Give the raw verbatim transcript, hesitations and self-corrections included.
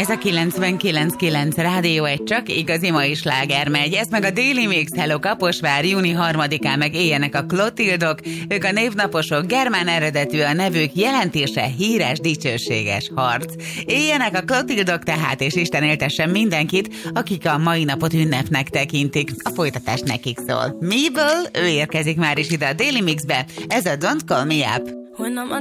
Ez a kilencvenkilenc kilenc Rádió egy csak igazi mai sláger megy. Ez meg a Daily Mix. Hello Kaposvár, júni harmadikán meg éljenek a Klotildok. Ők a névnaposok, germán eredetű a nevük, jelentése híres, dicsőséges harc. Éljenek a Klotildok tehát, és Isten éltessen mindenkit, akik a mai napot ünnepnek tekintik. A folytatás nekik szól. Mabel, ő érkezik már is ide a Daily Mixbe. Ez a Don't Call Me Up.